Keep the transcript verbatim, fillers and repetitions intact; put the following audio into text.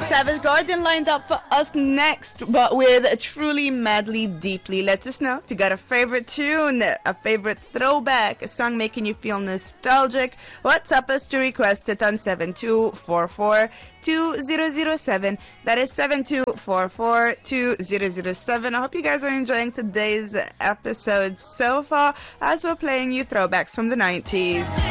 Savage Garden lined up for us next, but with a Truly Madly Deeply. Let us know if you got a favorite tune, a favorite throwback, a song making you feel nostalgic. WhatsApp us to request it on seven two four four two zero zero seven. That is seven two four four two zero zero seven. I hope you guys are enjoying today's episode so far as we're playing you throwbacks from the nineties.